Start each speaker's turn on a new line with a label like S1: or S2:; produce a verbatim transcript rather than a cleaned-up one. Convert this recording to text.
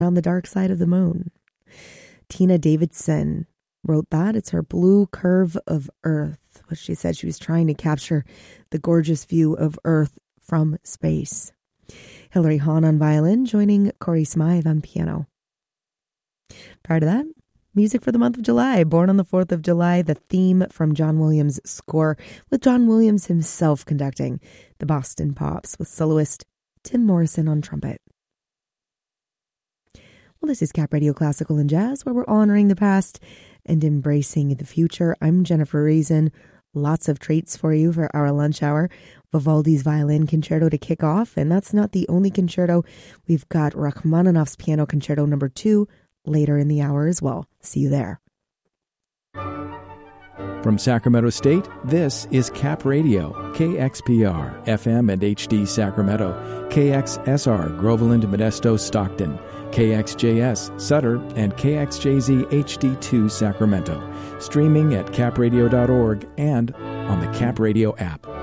S1: on the Dark Side of the Moon. Tina Davidson wrote that. It's her Blue Curve of Earth, which she said she was trying to capture the gorgeous view of Earth from space. Hilary Hahn on violin, joining Corey Smythe on piano. Prior to that, music for the month of July, Born on the fourth of July, the theme from John Williams' score, with John Williams himself conducting the Boston Pops with soloist Tim Morrison on trumpet. Well, this is Cap Radio Classical and Jazz, where we're honoring the past and embracing the future. I'm Jennifer Reason. Lots of treats for you for our lunch hour. Vivaldi's Violin Concerto to kick off, and that's not the only concerto. We've got Rachmaninoff's Piano Concerto number two later in the hour as well. See you there.
S2: From Sacramento State, this is Cap Radio, K X P R, F M and H D Sacramento, K X S R, Groveland, Modesto, Stockton, K X J S, Sutter, and K X J Z H D two Sacramento. Streaming at cap radio dot org and on the Cap Radio app.